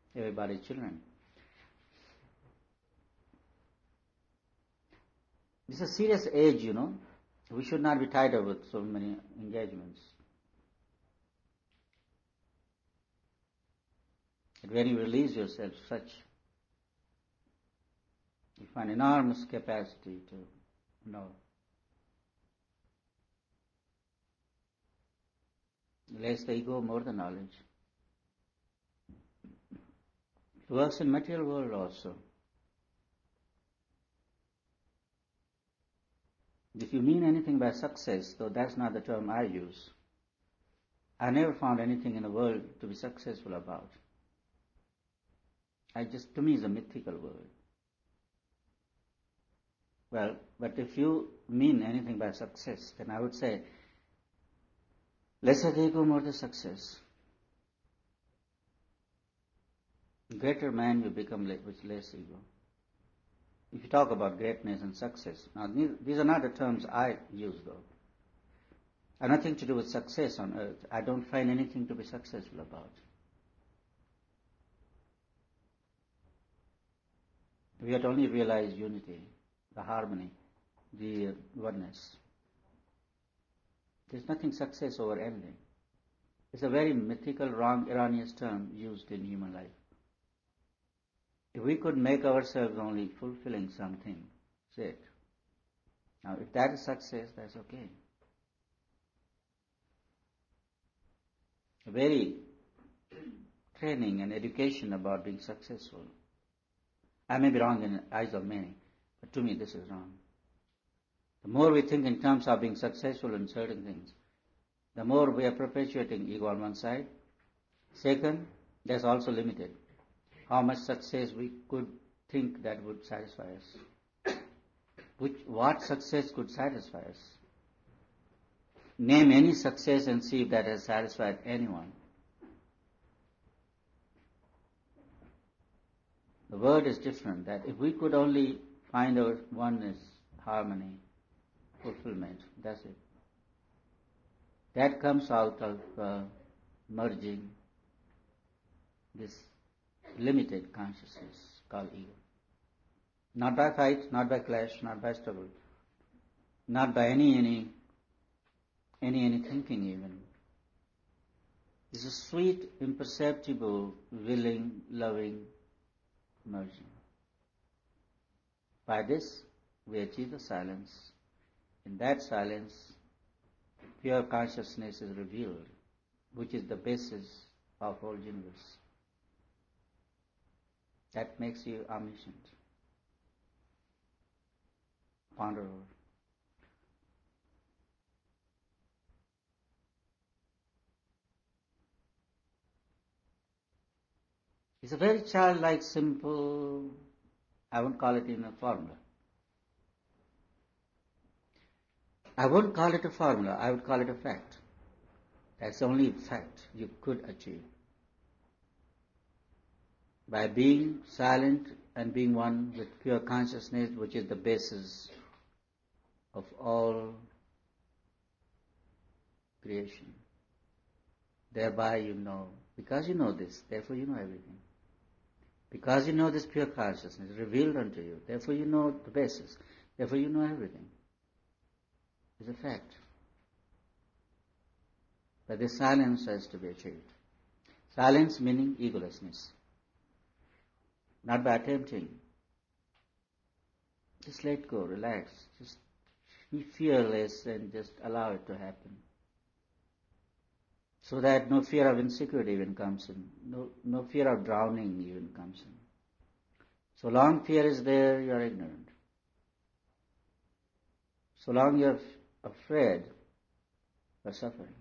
everybody's children. This is a serious age, We should not be tied up with so many engagements. And when you release yourself such, you find enormous capacity to know. Less the ego, more the knowledge. It works in material world also. If you mean anything by success, though that's not the term I use, I never found anything in the world to be successful about. To me, it's a mythical world. Well, but if you mean anything by success, then I would say, lesser the ego, more the success. Greater man you become with less ego. If you talk about greatness and success, now these are not the terms I use though. I have nothing to do with success on earth. I don't find anything to be successful about. We have to only realize unity, the harmony, the oneness. There's nothing success over anything. It's a very mythical, wrong, erroneous term used in human life. If we could make ourselves only fulfilling something, say it. Now, if that is success, that's okay. A very training and education about being successful. I may be wrong in the eyes of many, but to me this is wrong. The more we think in terms of being successful in certain things, the more we are perpetuating ego on one side. Second, that's also limited. How much success we could think that would satisfy us. What success could satisfy us? Name any success and see if that has satisfied anyone. The word is different, that if we could only find our oneness, harmony, fulfillment, that's it. That comes out of merging this limited consciousness called ego. Not by fight, not by clash, not by struggle, not by any thinking even. It's a sweet, imperceptible, willing, loving merging. By this, we achieve the silence. In that silence, pure consciousness is revealed, which is the basis of whole universe. That makes you omniscient. Ponder over. It's a very childlike, simple, I won't call it in a formula. I won't call it a formula, I would call it a fact. That's the only fact you could achieve. By being silent and being one with pure consciousness, which is the basis of all creation. Thereby you know, because you know this, therefore you know everything. Because you know this pure consciousness revealed unto you, therefore you know the basis, therefore you know everything. It's a fact. But this silence has to be achieved. Silence meaning egolessness. Not by attempting. Just let go, relax. Just be fearless and just allow it to happen. So that no fear of insecurity even comes in. No fear of drowning even comes in. So long fear is there, you are ignorant. So long you are afraid, you are suffering.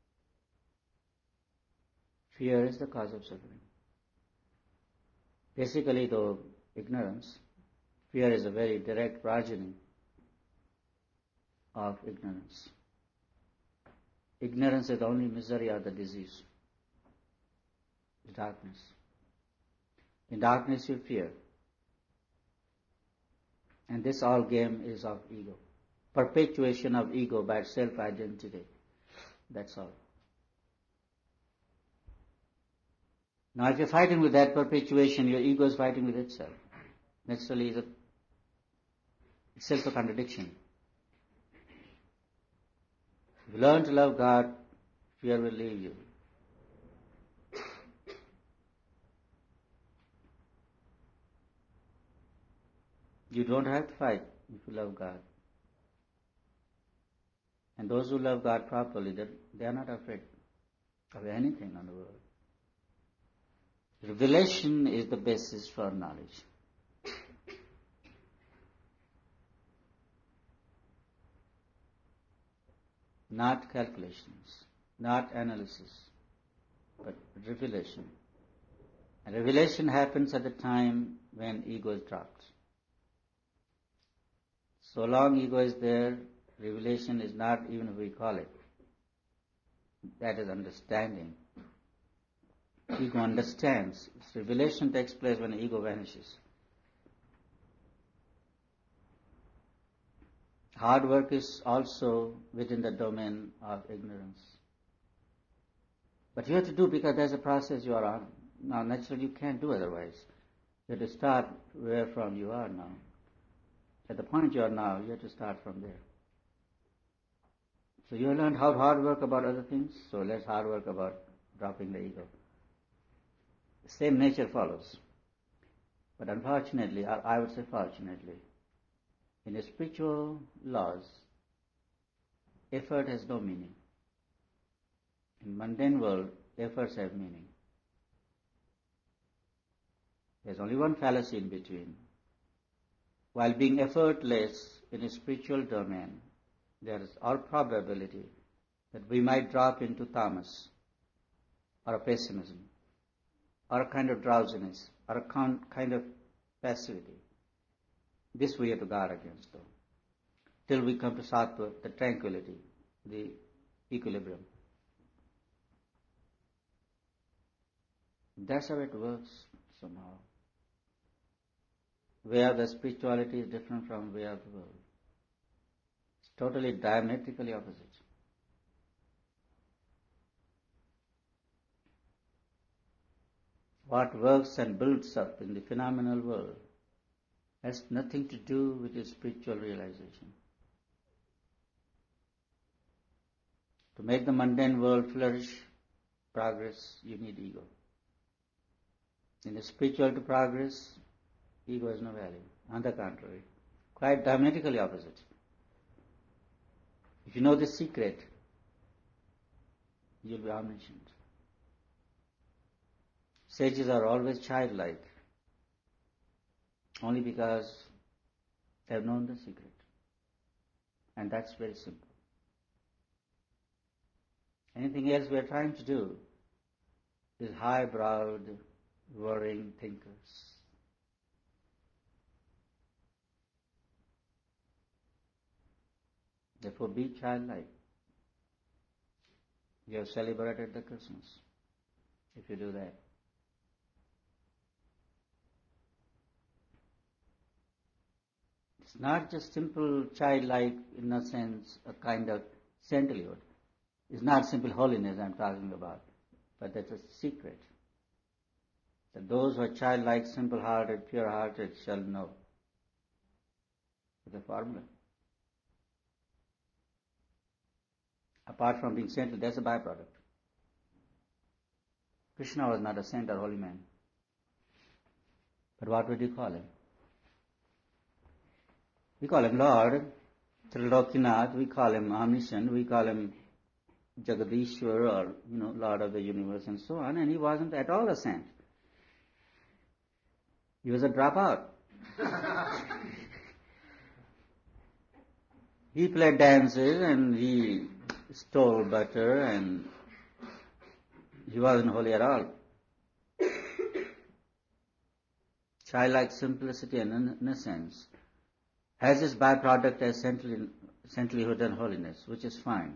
Fear is the cause of suffering. Basically, though, ignorance, fear is a very direct progeny of ignorance. Ignorance is the only misery or the disease. The darkness. In darkness you fear. And this all game is of ego. Perpetuation of ego by self-identity. That's all. Now if you're fighting with that perpetuation, your ego is fighting with itself. Naturally, it's itself a contradiction. If you learn to love God, fear will leave you. You don't have to fight if you love God. And those who love God properly, they are not afraid of anything in the world. Revelation is the basis for knowledge. Not calculations, not analysis, but revelation. And revelation happens at the time when ego is dropped. So long ego is there, revelation is not, even if we call it. That is understanding. Ego understands. Revelation takes place when ego vanishes. Hard work is also within the domain of ignorance. But you have to do because there's a process you are on. Now naturally you can't do otherwise. You have to start where from you are now. At the point you are now, you have to start from there. So you have learned how hard work about other things, so let's hard work about dropping the ego. The same nature follows. But unfortunately, or I would say fortunately, in the spiritual laws, effort has no meaning. In mundane world, efforts have meaning. There's only one fallacy in between. While being effortless in a spiritual domain, there is all probability that we might drop into tamas, or a pessimism, or a kind of drowsiness, or a kind of passivity. This we have to guard against, though, till we come to sattva, the tranquility, the equilibrium. That's how it works somehow. Way of the spirituality is different from way of the world. It's totally diametrically opposite. What works and builds up in the phenomenal world has nothing to do with your spiritual realization. To make the mundane world flourish, progress, you need ego. In the spiritual to progress, ego has no value. On the contrary, quite diametrically opposite. If you know the secret, you'll be omniscient. Sages are always childlike, only because they have known the secret. And that's very simple. Anything else we are trying to do is high-browed, worrying thinkers. Therefore, be childlike. You have celebrated the Christmas if you do that. It's not just simple childlike innocence, a kind of saintlyhood. It's not simple holiness I'm talking about, but that's a secret. That those who are childlike, simple-hearted, pure-hearted shall know. It's a formula. Apart from being saintly, that's a byproduct. Krishna was not a saint or holy man. But what would you call him? We call him Lord, Trilokinath, we call him omniscient, we call him Jagadishwar or, Lord of the universe and so on, and he wasn't at all a saint. He was a dropout. He played dances and he stole butter and he wasn't holy at all. Childlike simplicity and innocence has its byproduct as saintlyhood and holiness, which are fine.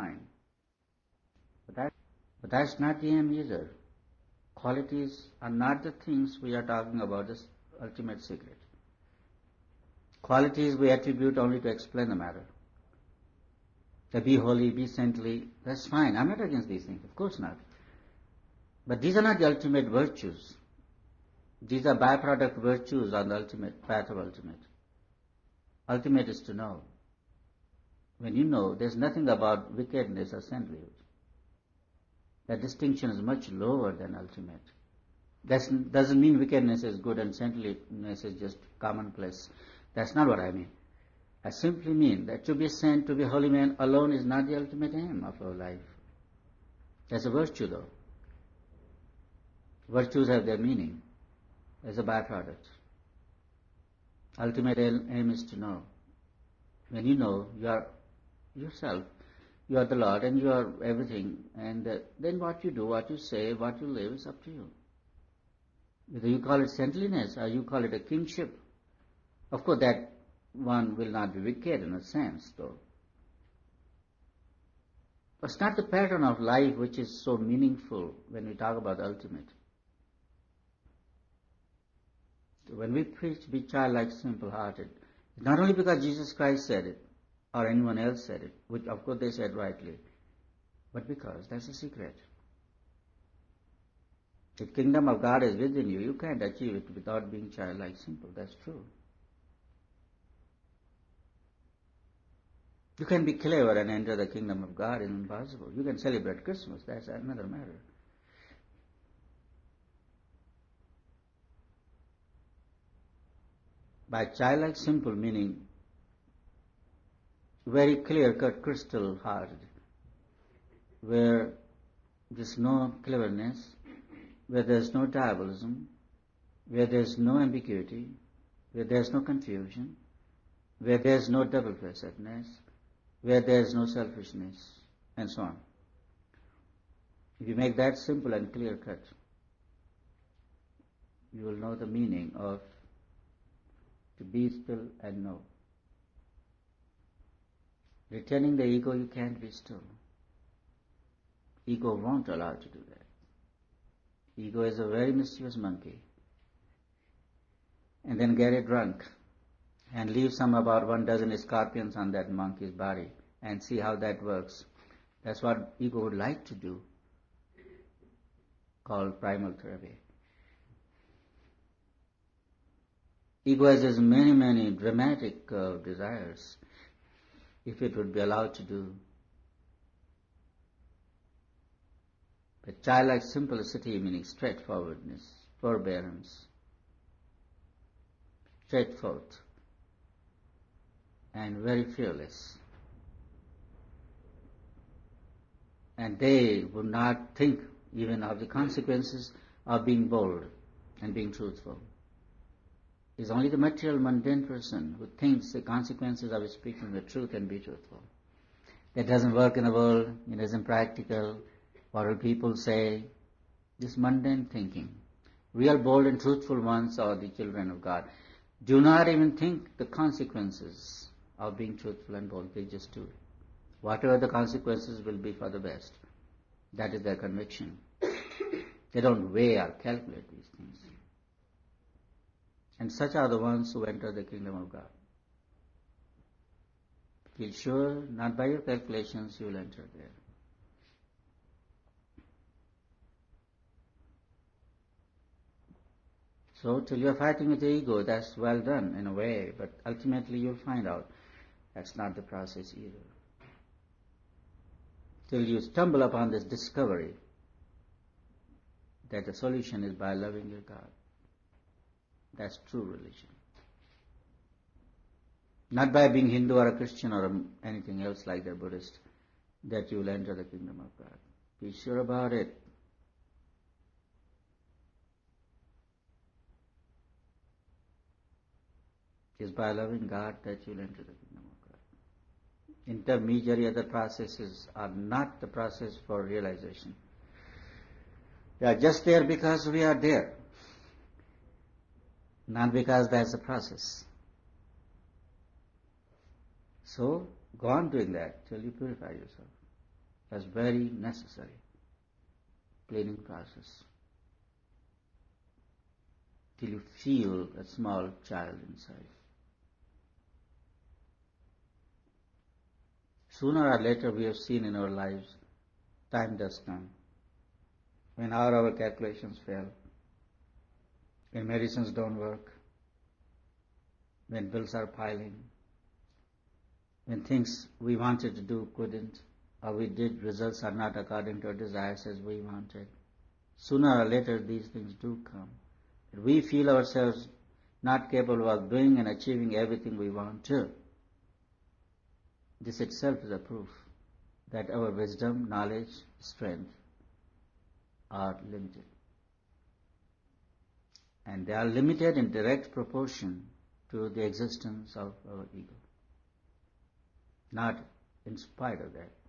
But that's not the aim either. Qualities are not the things we are talking about, this ultimate secret. Qualities we attribute only to explain the matter. To be holy, be saintly, that's fine. I'm not against these things, of course not. But these are not the ultimate virtues. These are byproduct virtues on the ultimate path of ultimate. Ultimate is to know. When you know, there's nothing about wickedness or saintlyhood. That distinction is much lower than ultimate. That doesn't mean wickedness is good and saintliness is just commonplace. That's not what I mean. I simply mean that to be a saint, to be a holy man alone is not the ultimate aim of our life. That's a virtue though. Virtues have their meaning as a byproduct. Ultimate aim is to know. When you know, you are yourself, you are the Lord and you are everything, and then what you do, what you say, what you live is up to you. Whether you call it saintliness or you call it a kingship, of course that one will not be wicked in a sense though. But it's not the pattern of life which is so meaningful when we talk about the ultimate. When we preach, be childlike, simple-hearted, not only because Jesus Christ said it, or anyone else said it, which of course they said rightly, but because that's the secret. The kingdom of God is within you. You can't achieve it without being childlike, simple. That's true. You can be clever and enter the kingdom of God. It's impossible. You can celebrate Christmas. That's another matter. By childlike, simple meaning very clear-cut, crystal-hearted, where there's no cleverness, where there's no diabolism, where there's no ambiguity, where there's no confusion, where there's no double-facedness, where there's no selfishness, and so on. If you make that simple and clear-cut, you will know the meaning of to be still and know. Retaining the ego, you can't be still. Ego won't allow you to do that. Ego is a very mischievous monkey. And then get it drunk and leave some about 12 scorpions on that monkey's body and see how that works. That's what ego would like to do, called primal therapy. Ego has many dramatic desires, if it would be allowed to do. But childlike simplicity meaning straightforwardness, forbearance, straightforward, and very fearless. And they would not think even of the consequences of being bold and being truthful. It's only the material, mundane person who thinks the consequences of speaking the truth and be truthful. That doesn't work in the world, it isn't practical. What will people say? This mundane thinking. Real bold and truthful ones are the children of God. Do not even think the consequences of being truthful and bold. They just do it. Whatever the consequences will be for the best. That is their conviction. They don't weigh or calculate these things. And such are the ones who enter the kingdom of God. Feel sure, not by your calculations, you will enter there. So, till you're fighting with the ego, that's well done in a way, but ultimately you'll find out that's not the process either. Till you stumble upon this discovery that the solution is by loving your God. That's true religion. Not by being Hindu or a Christian or anything else like the Buddhist, that you will enter the kingdom of God. Be sure about it. It's by loving God that you will enter the kingdom of God. Intermediary other processes are not the process for realization. They are just there because we are there. Not because that's a process. So, go on doing that till you purify yourself. That's very necessary. Cleaning process. Till you feel a small child inside. Sooner or later we have seen in our lives, time does come when all our calculations fail, when medicines don't work, when bills are piling, when things we wanted to do couldn't, or we did, results are not according to our desires as we wanted. Sooner or later these things do come. We feel ourselves not capable of doing and achieving everything we want to. This itself is a proof that our wisdom, knowledge, strength are limited. And they are limited in direct proportion to the existence of our ego. Not in spite of that.